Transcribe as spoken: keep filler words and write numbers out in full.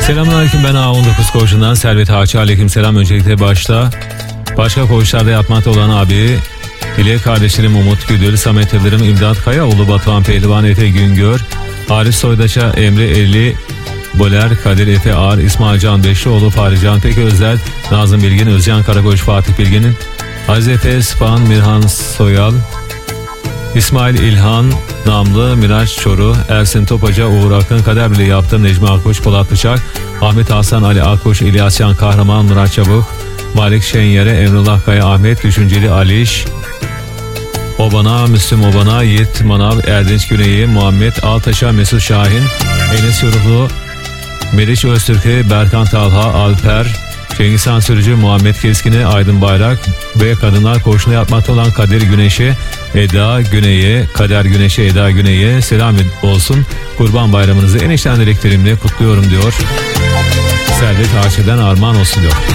Selamünaleyküm, ben A on dokuz koğuşundan Servet Ağaçı. Aleyküm selam. Öncelikle başta başka koğuşlarda yatmakta olan abi ile kardeşlerim Umut Güdül, Samet Yıldırım, İmdat Kayaoğlu, Batuhan Pehlivan, Efe Güngör, Arif Soydaş'a, Emre Elli, Boler, Kadir Efe Ağar, İsmail Can Beşlioğlu, Fahri Can Peközel, Nazım Bilgin, Özcan Karakoç, Fatih Bilgin'in, Aziz Efe Span, Mirhan Soyal, İsmail İlhan Namlı, Miraç Çoru, Ersin Topaca, Uğur Akın, Kader Bile Yaptım, Necmi Akkoç, Polat Bıçak, Ahmet Hasan, Ali Akkoç, İlyas Can Kahraman, Murat Çabuk, Malik Şenyere, Emrullah Kaya, Ahmet Düşünceli, Aliş Obana, Müslüm Obana, Yiğit Manav, Erdinç Güney'i, Muhammed Altaş'a, Mesut Şahin, Enes Yoruklu, Meriç Öztürk'ü, Berkan Talha, Alper, Cengiz Han Sürücü, Muhammed Keskin'i, Aydın Bayrak ve kadınlar koğuşuna yatmakta olan Kadir Güneş'e, Eda Güney'e, Kader Güneş'e, Eda Güney'e selam olsun. Kurban bayramınızı en içten dileklerimle kutluyorum diyor. Servet Ağaçı'dan armağan olsun diyor.